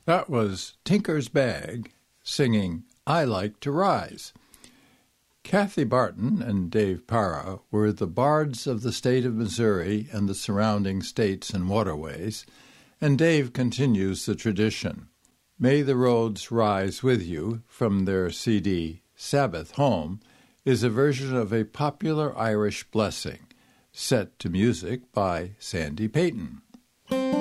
That was Tinker's Bag singing I Like to Rise. Kathy Barton and Dave Para were the bards of the state of Missouri and the surrounding states and waterways, and Dave continues the tradition. May the Roads Rise With You, from their CD Sabbath Home, is a version of a popular Irish blessing, set to music by Sandy Payton.